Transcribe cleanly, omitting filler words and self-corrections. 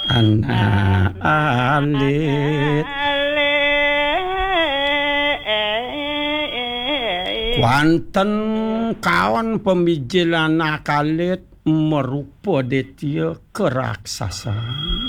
anak alit wanten kawan pemijilan akalit merupa detya keraksasan